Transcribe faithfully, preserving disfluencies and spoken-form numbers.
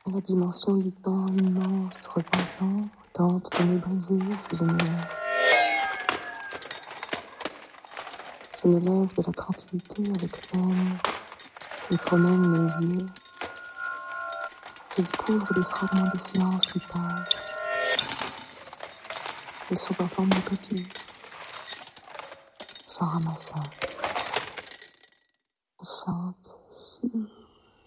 La dimension du temps immense, repentant, tente de me briser si je me laisse. Je me lève de la tranquillité avec peine et promène mes yeux. Je découvre des fragments de silence qui passent. Ils sont en forme de coquilles. J'en ramasse un. Je chante.